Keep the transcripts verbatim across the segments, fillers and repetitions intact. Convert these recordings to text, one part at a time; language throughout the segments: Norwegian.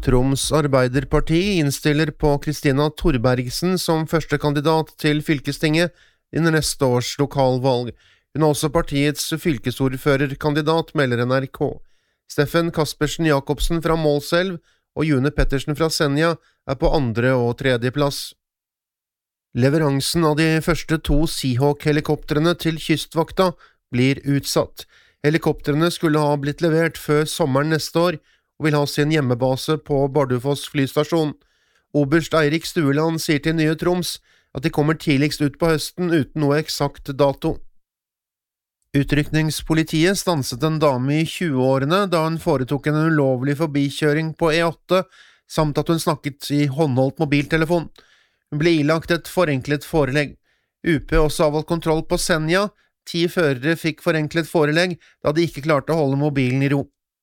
Troms Arbeiderparti innstiller på Kristina Torbergsen som første kandidat til fylkestinget innen neste års lokalvalg. Hun er også partiets fylkesordførerkandidat, melder N R K. Steffen Kaspersen Jakobsen fra Målselv og June Pettersen fra Senja er på andre og tredje plass. Leveransen av de første to Seahawk-helikoptrene til kystvakta blir utsatt. Helikoptrene skulle ha blitt levert før sommeren neste år, og vil ha sin hjemmebase på Bardufoss flystasjon. Oberst Eirik Stueland sier til Nye Troms at de kommer tidligst ut på høsten uten noe eksakt dato. Utrykningspolitiet stanset en dame i tjueårene da hun foretok en ulovlig forbikjøring på E åtte, samt at hun snakket i håndholdt mobiltelefon. Hun ble ilagt et forenklet forelegg. U P også avholdt kontroll på Senja. Ti førere fikk forenklet forelegg da de ikke klarte å holde mobilen i ro.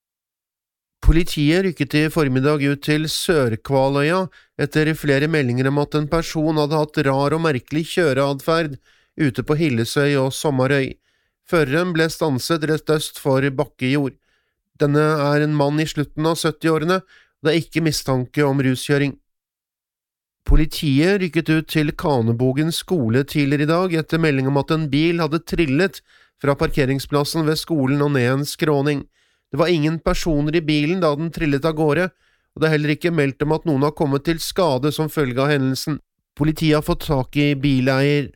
Politiet rykket i formiddag ut til Sør-Kvaløya etter flere meldinger om at en person hadde hatt rar og merkelig kjøreadferd ute på Hillesøy og Sommarøy. Føreren ble stanset rett øst for Bakkejord. Denne er en mann i slutten av syttiårene, og det er ikke mistanke om ruskjøring. Politiet rykket ut til Kanebogen skole tidligere i dag etter melding om at en bil hadde trillet fra parkeringsplassen ved skolen og ned en skråning. Det var ingen personer i bilen da den trillet av gårde, og det er heller ikke meldt om at noen har kommet til skade som følge av hendelsen. Politiet har fått tak i bileier.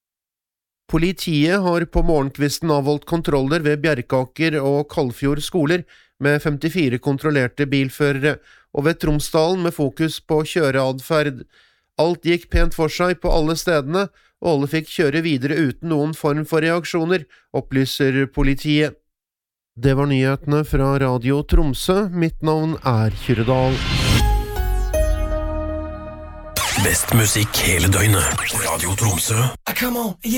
Politiet har på morgenkvisten avholdt kontroller ved Bjerkaker og Kalfjord skoler med femtifire kontrollerte bilførere, og ved Tromsdalen med fokus på kjøreadferd. Alt gikk pent for seg på alle stedene, og alle fikk kjøre videre uten noen form for reaksjoner, opplyser politiet. Det var nyhetene fra Radio Tromsø. Mitt navn er Kyrre Dahl. Best musikk hele døgnet. Radio Tromsø.